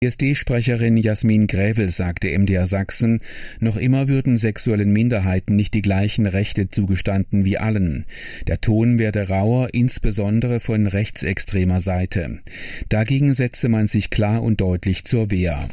PSD-Sprecherin Jasmin Gräwel sagte MDR Sachsen, noch immer würden sexuellen Minderheiten nicht die gleichen Rechte zugestanden wie allen. Der Ton werde rauer, insbesondere von rechtsextremer Seite. Dagegen setze man sich klar und deutlich zur Wehr.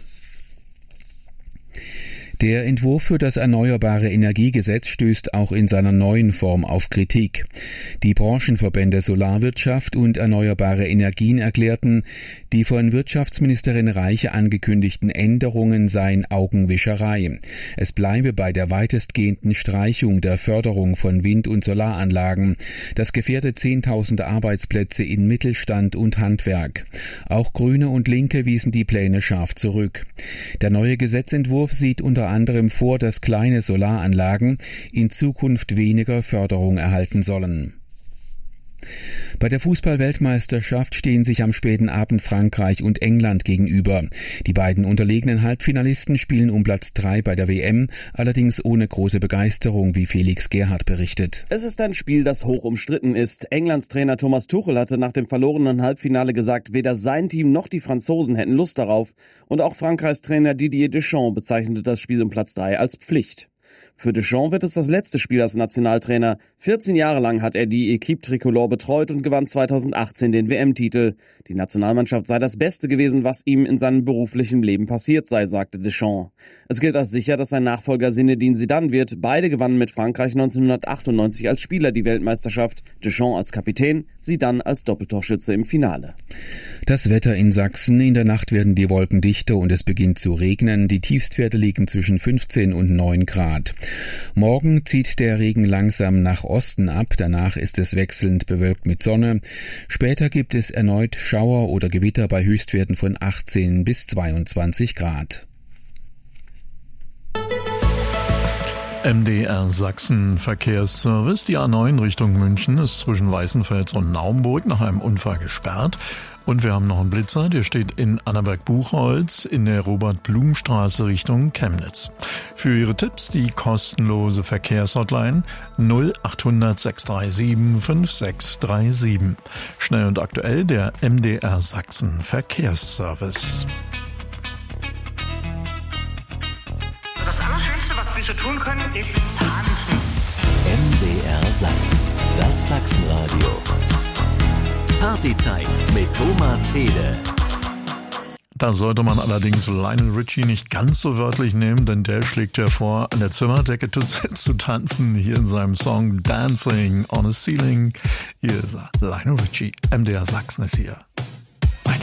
Der Entwurf für das Erneuerbare Energiegesetz stößt auch in seiner neuen Form auf Kritik. Die Branchenverbände Solarwirtschaft und Erneuerbare Energien erklärten, die von Wirtschaftsministerin Reiche angekündigten Änderungen seien Augenwischerei. Es bleibe bei der weitestgehenden Streichung der Förderung von Wind- und Solaranlagen. Das gefährde Zehntausende Arbeitsplätze in Mittelstand und Handwerk. Auch Grüne und Linke wiesen die Pläne scharf zurück. Der neue Gesetzentwurf sieht unter anderem vor, dass kleine Solaranlagen in Zukunft weniger Förderung erhalten sollen. Bei der Fußball-Weltmeisterschaft stehen sich am späten Abend Frankreich und England gegenüber. Die beiden unterlegenen Halbfinalisten spielen um Platz 3 bei der WM, allerdings ohne große Begeisterung, wie Felix Gerhardt berichtet. Es ist ein Spiel, das hoch umstritten ist. Englands Trainer Thomas Tuchel hatte nach dem verlorenen Halbfinale gesagt, weder sein Team noch die Franzosen hätten Lust darauf. Und auch Frankreichs Trainer Didier Deschamps bezeichnete das Spiel um Platz 3 als Pflicht. Für Deschamps wird es das letzte Spiel als Nationaltrainer. 14 Jahre lang hat er die Équipe Tricolore betreut und gewann 2018 den WM-Titel. Die Nationalmannschaft sei das Beste gewesen, was ihm in seinem beruflichen Leben passiert sei, sagte Deschamps. Es gilt als sicher, dass sein Nachfolger Zinedine Zidane wird. Beide gewannen mit Frankreich 1998 als Spieler die Weltmeisterschaft. Deschamps als Kapitän, Zidane als Doppeltorschütze im Finale. Das Wetter in Sachsen. In der Nacht werden die Wolken dichter und es beginnt zu regnen. Die Tiefstwerte liegen zwischen 15 und 9 Grad. Morgen zieht der Regen langsam nach Osten ab, danach ist es wechselnd bewölkt mit Sonne. Später gibt es erneut Schauer oder Gewitter bei Höchstwerten von 18 bis 22 Grad. MDR Sachsen Verkehrsservice. Die A9 Richtung München ist zwischen Weißenfels und Naumburg nach einem Unfall gesperrt. Und wir haben noch einen Blitzer, der steht in Annaberg-Buchholz in der Robert-Blum-Straße Richtung Chemnitz. Für Ihre Tipps die kostenlose Verkehrshotline 0800 637 5637. Schnell und aktuell der MDR Sachsen Verkehrsservice. Das Allerschönste, was wir so tun können, ist tanzen. MDR Sachsen, das Sachsenradio. Partyzeit mit Thomas Hede. Da sollte man allerdings Lionel Richie nicht ganz so wörtlich nehmen, denn der schlägt ja vor, an der Zimmerdecke zu tanzen, hier in seinem Song Dancing on a Ceiling. Hier ist er, Lionel Richie, MDR Sachsen ist hier.